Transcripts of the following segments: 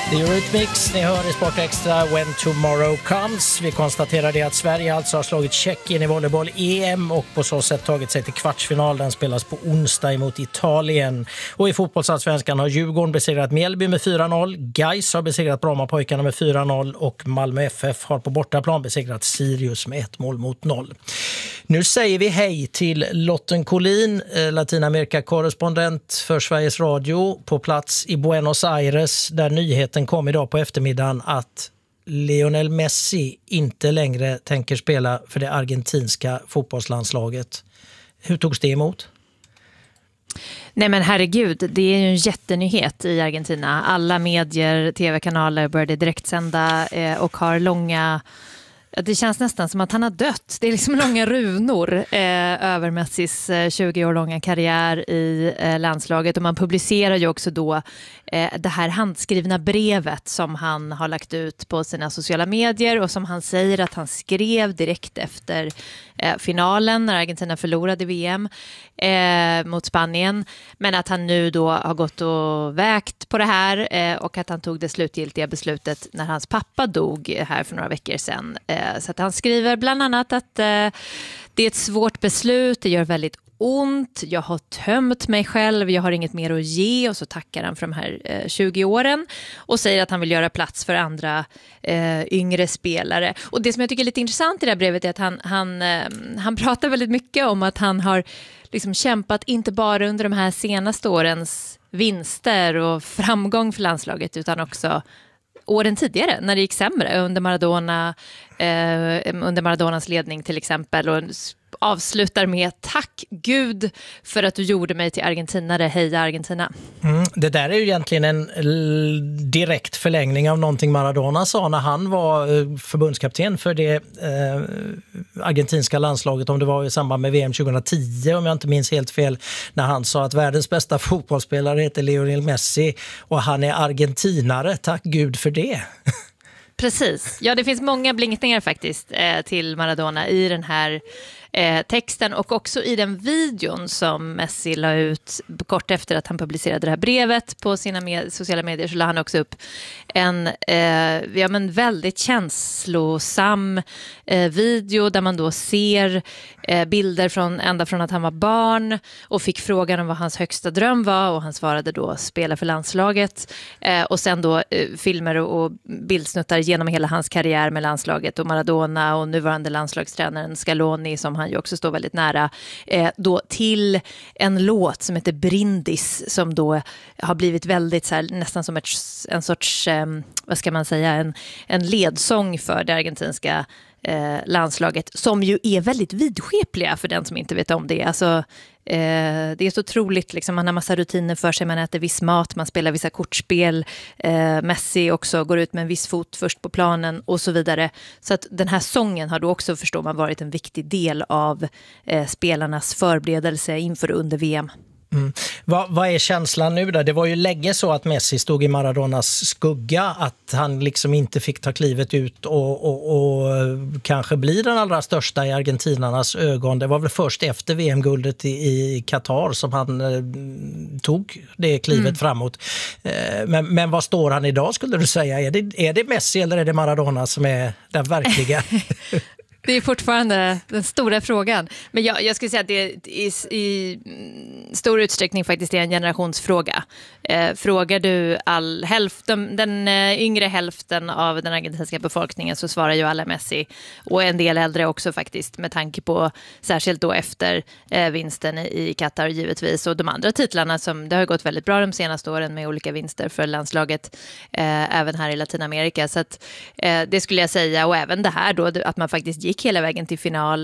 Det är Eurythmics, ni hör i Sport Extra When Tomorrow Comes. Vi konstaterar det att Sverige alltså har slagit Tjeckien i volleyboll-EM och på så sätt tagit sig till kvartsfinal. Den spelas på onsdag emot Italien. Och i fotbollsallsvenskan har Djurgården besegrat Mjällby med 4-0. Gais har besegrat Brommapojkarna med 4-0 och Malmö FF har på bortaplan besegrat Sirius med 1-0. Nu säger vi hej till Lotten Collin, Latinamerika-korrespondent för Sveriges Radio på plats i Buenos Aires, där nyheten kom idag på eftermiddagen att Lionel Messi inte längre tänker spela för det argentinska fotbollslandslaget. Hur togs det emot? Nej men herregud, det är ju en jättenyhet i Argentina. Alla medier, tv-kanaler började direktsända och har långa... Det känns nästan som att han har dött. Det är liksom långa runor över Messis 20 år långa karriär i landslaget. Och man publicerar ju också då det här handskrivna brevet som han har lagt ut på sina sociala medier och som han säger att han skrev direkt efter finalen när Argentina förlorade VM mot Spanien. Men att han nu då har gått och vägt på det här och att han tog det slutgiltiga beslutet när hans pappa dog här för några veckor sedan. Så att han skriver bland annat att det är ett svårt beslut, det gör väldigt ont, jag har tömt mig själv, jag har inget mer att ge, och så tackar han för de här 20 åren och säger att han vill göra plats för andra yngre spelare. Och det som jag tycker är lite intressant i det här brevet är att han pratar väldigt mycket om att han har liksom kämpat inte bara under de här senaste årens vinster och framgång för landslaget utan också åren tidigare när det gick sämre under Maradonas ledning till exempel, och avslutar med tack Gud för att du gjorde mig till argentinare, heja Argentina. Det där är ju egentligen en direkt förlängning av någonting Maradona sa när han var förbundskapten för det argentinska landslaget, om det var i samband med VM 2010 om jag inte minns helt fel, när han sa att världens bästa fotbollsspelare heter Lionel Messi och han är argentinare, tack Gud för det. Precis, ja det finns många blinkningar faktiskt till Maradona i den här texten och också i den videon som Messi la ut kort efter att han publicerade det här brevet på sina sociala medier, så la han också upp en väldigt känslosam video där man då ser bilder ända från att han var barn och fick frågan om vad hans högsta dröm var, och han svarade då spela för landslaget, och sen då filmer och bildsnuttar genom hela hans karriär med landslaget och Maradona och nuvarande landslagstränaren Scaloni som han ju också står väldigt nära, då till en låt som heter Brindis som då har blivit väldigt så här, nästan som en sorts, vad ska man säga, en ledsång för det argentinska landslaget, som ju är väldigt vidskepliga för den som inte vet om det. Alltså, det är så otroligt, liksom, man har massa rutiner för sig, man äter viss mat, man spelar vissa kortspel, Messi också går ut med en viss fot först på planen och så vidare. Så att den här sången har då också, förstår man, varit en viktig del av spelarnas förberedelse inför och under VM. Vad är känslan nu då? Det var ju länge så att Messi stod i Maradonas skugga, att han liksom inte fick ta klivet ut och kanske bli den allra största i argentinarnas ögon. Det var väl först efter VM-guldet i Qatar som han tog det klivet framåt. Men vad står han idag, skulle du säga? Är det Messi eller är det Maradona som är den verkliga? Det är fortfarande den stora frågan. Men jag skulle säga att det i stor utsträckning faktiskt är en generationsfråga. Frågar du den yngre hälften av den argentinska befolkningen så svarar ju alla Messi. Och en del äldre också faktiskt, med tanke på särskilt då efter vinsten i Qatar givetvis. Och de andra titlarna som det har gått väldigt bra de senaste åren med olika vinster för landslaget även här i Latinamerika. Så att det skulle jag säga, och även det här då att man faktiskt gick hela vägen till final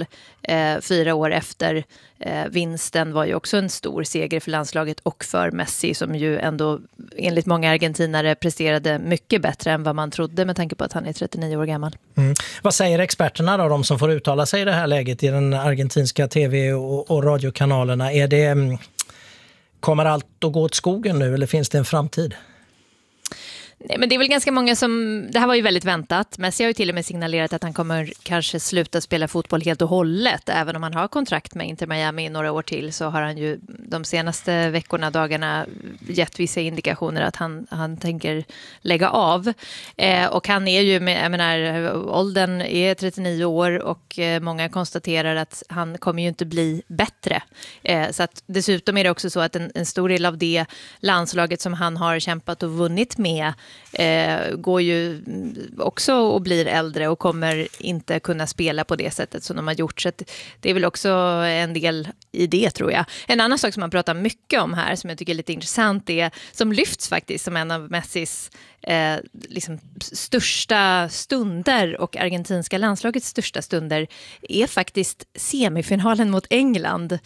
4 år efter vinsten var ju också en stor seger för landslaget och för Messi, som ju ändå enligt många argentinare presterade mycket bättre än vad man trodde med tanke på att han är 39 år gammal. Vad säger experterna då, de som får uttala sig i det här läget i den argentinska tv- och radiokanalerna? Kommer allt att gå åt skogen nu eller finns det en framtid? Nej, men det är väl ganska många som... Det här var ju väldigt väntat. Messi har ju till och med signalerat att han kommer kanske sluta spela fotboll helt och hållet. Även om han har kontrakt med Inter Miami i några år till, så har han ju de senaste veckorna, dagarna gett vissa indikationer att han tänker lägga av. Och han är ju, jag menar, åldern är 39 år och många konstaterar att han kommer ju inte bli bättre. Så att dessutom är det också så att en stor del av det landslaget som han har kämpat och vunnit med går ju också och blir äldre och kommer inte kunna spela på det sättet som de har gjort. Så att det är väl också en del i det, tror jag. En annan sak som man pratar mycket om här, som jag tycker är lite intressant, är som lyfts faktiskt som en av Messis liksom största stunder och argentinska landslagets största stunder, är faktiskt semifinalen mot England,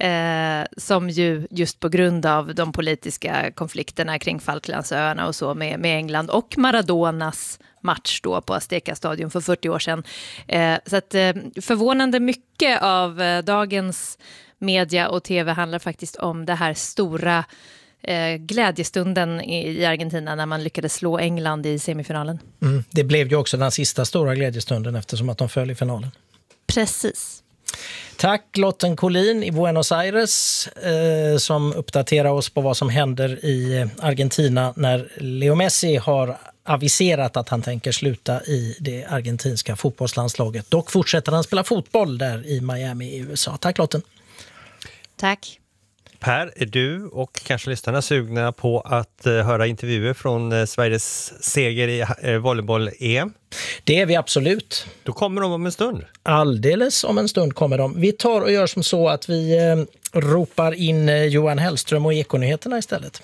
som ju just på grund av de politiska konflikterna kring Falklandsöarna och så med England och Maradonas match då på Azteca Stadion för 40 år sedan. Så att förvånande mycket av dagens media och tv handlar faktiskt om det här stora glädjestunden i Argentina när man lyckades slå England i semifinalen. Det blev ju också den sista stora glädjestunden eftersom att de föll i finalen. Precis. Tack Lotten Collin i Buenos Aires som uppdaterar oss på vad som händer i Argentina när Leo Messi har aviserat att han tänker sluta i det argentinska fotbollslandslaget. Dock fortsätter han spela fotboll där i Miami i USA. Tack Lotten. Tack. Per, är du och kanske lyssnarna sugna på att höra intervjuer från Sveriges seger i volleyboll-EM? Det är vi absolut. Då kommer de om en stund. Alldeles om en stund kommer de. Vi tar och gör som så att vi ropar in Johan Hellström och Ekonyheterna istället.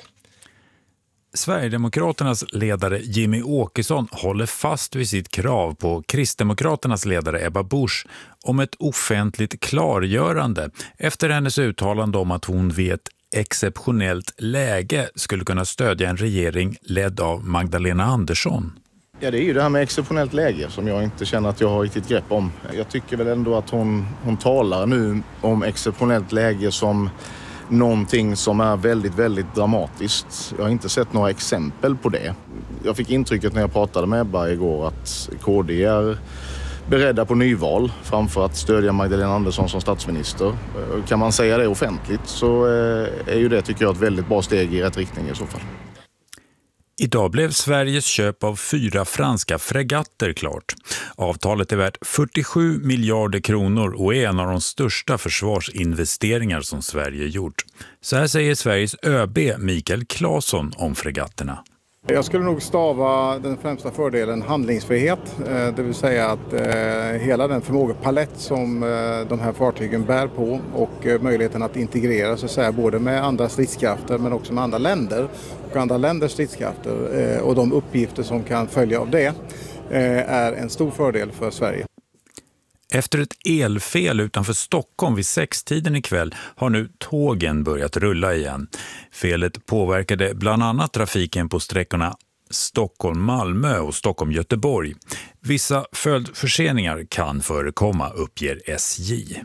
Sverigedemokraternas ledare Jimmy Åkesson håller fast vid sitt krav på Kristdemokraternas ledare Ebba Busch om ett offentligt klargörande efter hennes uttalande om att hon vid ett exceptionellt läge skulle kunna stödja en regering ledd av Magdalena Andersson. Ja, det är ju det här med exceptionellt läge som jag inte känner att jag har riktigt grepp om. Jag tycker väl ändå att hon talar nu om exceptionellt läge som någonting som är väldigt, väldigt dramatiskt. Jag har inte sett några exempel på det. Jag fick intrycket när jag pratade med Ebba igår att KD är beredda på nyval framför att stödja Magdalena Andersson som statsminister. Kan man säga det offentligt så är ju det, tycker jag, ett väldigt bra steg i rätt riktning i så fall. Idag blev Sveriges köp av 4 franska fregatter klart. Avtalet är värt 47 miljarder kronor och är en av de största försvarsinvesteringar som Sverige gjort. Så här säger Sveriges ÖB Mikael Claesson om fregatterna. Jag skulle nog stava den främsta fördelen handlingsfrihet, det vill säga att hela den förmågepalett som de här fartygen bär på och möjligheten att integrera så att säga, både med andra stridskrafter men också med andra länder och andra länders stridskrafter och de uppgifter som kan följa av det är en stor fördel för Sverige. Efter ett elfel utanför Stockholm vid 6-tiden ikväll har nu tågen börjat rulla igen. Felet påverkade bland annat trafiken på sträckorna Stockholm-Malmö och Stockholm-Göteborg. Vissa följdförseningar kan förekomma, uppger SJ.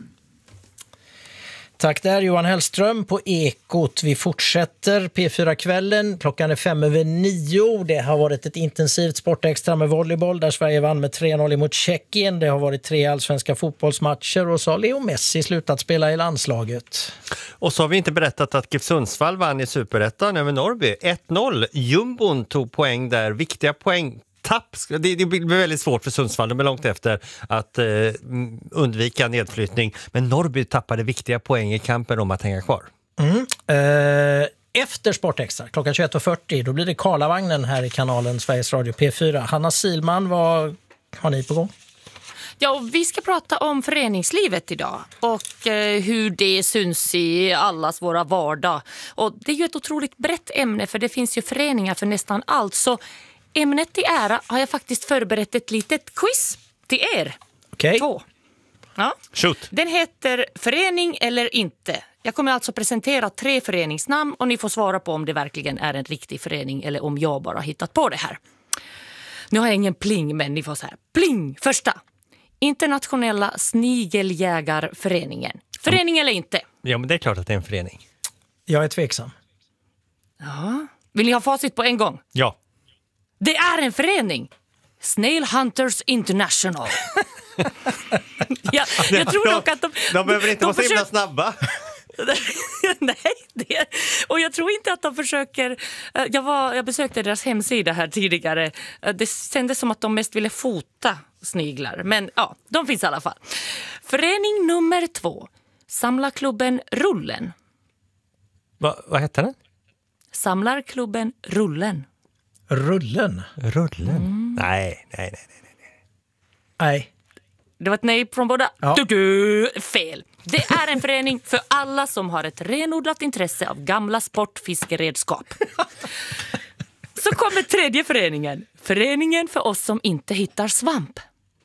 Tack där Johan Hellström på Ekot. Vi fortsätter P4-kvällen. Klockan är 8:05. Det har varit ett intensivt sportextra med volleyboll där Sverige vann med 3-0 mot Tjeckien. Det har varit 3 allsvenska fotbollsmatcher och så har Leo Messi slutat spela i landslaget. Och så har vi inte berättat att GIF Sundsvall vann i Superettan över Norrby. 1-0. Jumbon tog poäng där. Viktiga poäng. Det blir väldigt svårt för Sundsvall. De är långt efter att undvika nedflyttning. Men Norrby tappade viktiga poäng i kampen om att hänga kvar. Efter Sportextra, klockan 21:40, då blir det Karlavagnen här i kanalen Sveriges Radio P4. Hanna Silman, vad har ni på gång? Ja, och vi ska prata om föreningslivet idag och hur det syns i allas våra vardag. Och det är ju ett otroligt brett ämne för det finns ju föreningar för nästan allt. Så ämnet till ära har jag faktiskt förberett ett litet quiz till er. Okej. 2. Ja. Shoot. Den heter Förening eller inte. Jag kommer alltså presentera 3 föreningsnamn och ni får svara på om det verkligen är en riktig förening eller om jag bara hittat på det här. Nu har jag ingen pling, men ni får så här. Pling! Första. Internationella snigeljägarföreningen. Förening eller inte? Ja, men det är klart att det är en förening. Jag är tveksam. Ja. Vill ni ha facit på en gång? Ja. Det är en förening. Snail Hunters International. jag tror dock att de behöver inte vara så himla snabba. Nej, och jag tror inte att de försöker. Jag besökte deras hemsida här tidigare. Det kändes som att de mest ville fota sniglar. Men ja, de finns i alla fall. Förening nummer 2. Samlarklubben Rullen. Vad heter den? Samlarklubben Rullen. Rullen? Nej. Nej. Det var ett nej från båda. Ja. Fel. Det är en förening för alla som har ett renodlat intresse av gamla sportfiskeredskap. Så kommer tredje föreningen. Föreningen för oss som inte hittar svamp.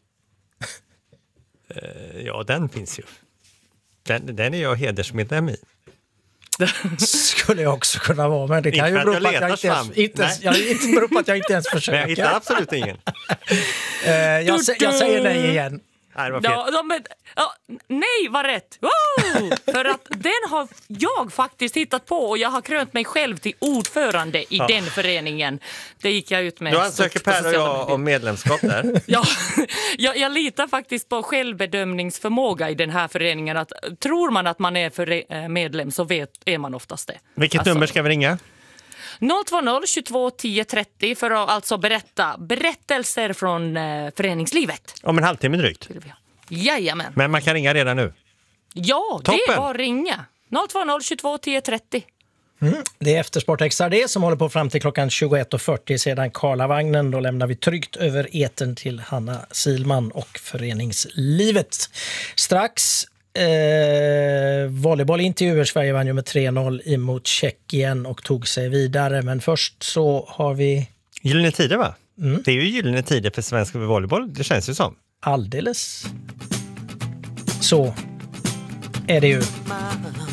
Ja, den finns ju. Den är jag hedersmedlem i. Skulle jag också kunna vara, men det kan ju Inte bero för på att att jag jag inte beror på att jag inte ens Men försöker. jag hittar absolut ingen. Jag säger nej igen. Nej, det var fel. Nej, var rätt. Wow! För att den har jag faktiskt hittat på och jag har krönt mig själv till ordförande i den föreningen. Det gick jag ut med. Då ansöker Per och jag om medlemskap där. Ja, jag litar faktiskt på självbedömningsförmåga i den här föreningen. Att, tror man att man är medlem så är man oftast det. Vilket nummer ska vi ringa? 020 22 10 30 för att alltså berätta berättelser från föreningslivet. Om en halvtimme drygt. Jajamän. Men man kan ringa redan nu. Ja, Toppen. det var ringa. 020 22 10 30. Det är Eftersport Extra det som håller på fram till klockan 21.40 sedan Karlavagnen. Då lämnar vi tryggt över etern till Hanna Silman och föreningslivet. Strax volleybollintervjuer. Sverige vann ju med 3-0 emot Tjeckien och tog sig vidare. Men först så har vi... Gyllene tider, va? Det är ju gyllene tider för svensk volleyboll. Det känns ju som. Alldeles. Så är det ju.